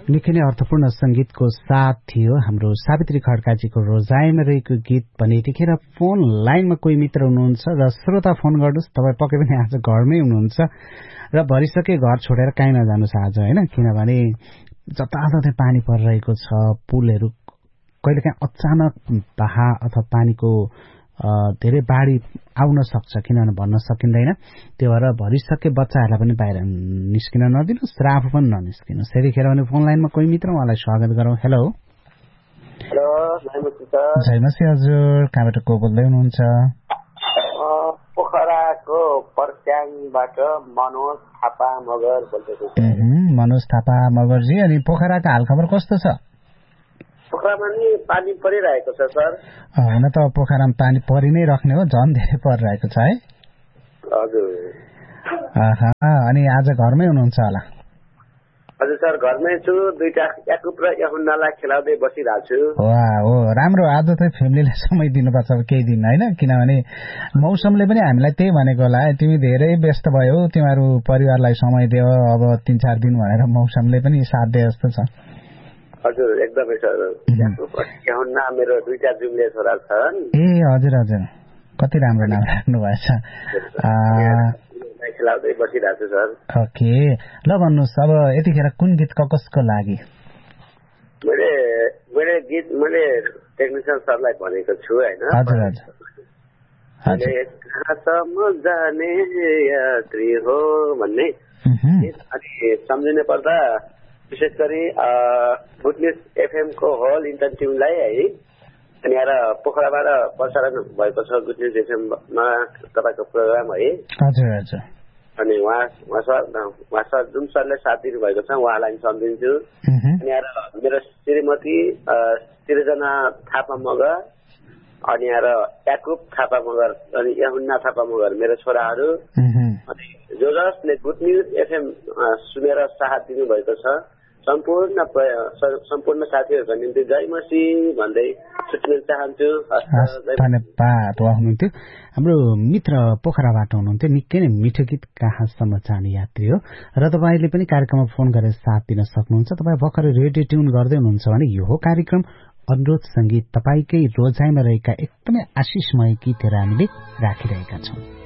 निकै नै अर्थपूर्ण संगीतको साथ थियो हाम्रो सावित्री खड्काजीको रोजाइमा रहेको गीत भने। यतिखेर फोन लाइनमा कोही मित्र हुनुहुन्छ र श्रोता फोन गर्नुहोस्, तपाईँ पक्कै पनि आज घरमै हुनुहुन्छ र भरिसके घर छोडेर कहीँ नजानुहोस् आज, होइन? किनभने जताततै पानी परिरहेको छ, पुलहरू कहिलेकाहीँ अचानक बहा अथवा पानीको धेरै बाढी आउन सक्छ, किनभने भन्न सकिँदैन। त्यो भएर भरिसके बच्चाहरूलाई पनि बाहिर निस्किन नदिनुहोस् र आफू पनि ननिस्किनुहोस्। यतिखेर भने फोन लाइनमा कोही मित्र, उहाँलाई स्वागत गरौँ। हेलो जयमसी हजुर, कहाँबाट को बोल्दै हुनुहुन्छ? पोखराको पर्स्याङबाट मनोज थापा मगर बोल्दैछु। मनोज थापा मगरजी, अनि पोखराको हालखबर कस्तो छ? पोखरामा नि पानी परिरहेको छ सर। हुन त पोखरामा पानी परि नै राख्ने हो, झन् धेरै परिरहेको छ है? हजुर। अनि आज घरमै हुनुहुन्छ होला? हजुर सर, घरमै छु। दुईटा याकुब र यहुन्नालाई खेलाउँदै बसिरहेको छु। हो, राम्रो। आज त फ्यामिलीलाई समय दिनुपर्छ केही दिन, होइन? किनभने मौसमले पनि हामीलाई त्यही भनेको होला, तिमी धेरै व्यस्त भयो, तिमीहरू परिवारलाई समय दियो अब 3-4 दिन भनेर मौसमले पनि साथ दिए जस्तो छ। हजुर, एकदमै सर। यहुन्ना मेरो दुईटा जुम्ले छोरा छन्। ए हजुर हजुर, कति राम्रो नाम राख्नु भएछ। खेलाउँदै बसिरहेको छु सर। ओके, ल भन्नुहोस्, अब यतिखेर कुन गीत कसको लागि? मैले गीत टेक्निसियन सरलाई भनेको छु, होइन? हजुर हजुर। कहाँसम्म जाने यात्री हो भन्ने। अनि सम्झिनु पर्दा विशेष गरी गुड न्युज एफएम को होल इन्टर्न टिमलाई है, अनि यहाँ पोखराबाट प्रसारण भएको छ गुड न्युज एफएममा तपाईँको प्रोग्राम है। हजुर हजुर। अनि उहाँ जुन सरले साथ दिनुभएको छ उहाँलाई सम्झिन्छु। अनि यहाँ मेरो श्रीमती सृजना थापा मगर, अनि यहाँ याकुब थापा मगर, अनि यहुन्ना थापा मगर मेरो छोराहरू, अनि जसले गुड न्युज एफएम सुनेर साथ दिनुभएको छ सम्पूर्ण साथीहरूको निम्ति जय मसी भन्दै छुट्टिन चाहन्छु। धन्यवाद। हुनुहुन्थ्यो हाम्रो मित्र पोखराबाट हुनुहुन्थ्यो। निकै नै मिठो गीत कहाँसम्म जाने यात्री हो र तपाईँले पनि कार्यक्रममा फोन गरेर साथ दिन सक्नुहुन्छ। तपाईँ भर्खरै रेडियो ट्युन गर्दै हुनुहुन्छ भने यो हो कार्यक्रम अनुरोध संगीत। तपाईँकै रोजाइमा रहेका एकदमै आशिषमय गीतहरू हामीले राखिरहेका छौँ।